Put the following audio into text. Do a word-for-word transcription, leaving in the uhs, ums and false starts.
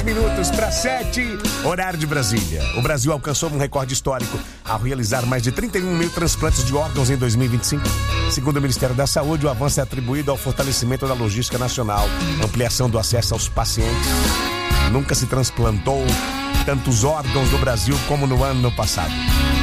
Dez minutos para sete, horário de Brasília. O Brasil alcançou um recorde histórico ao realizar mais de trinta e um mil transplantes de órgãos em dois mil e vinte e cinco. Segundo o Ministério da Saúde, o avanço é atribuído ao fortalecimento da logística nacional, ampliação do acesso aos pacientes. Nunca se transplantou tantos órgãos no Brasil como no ano passado.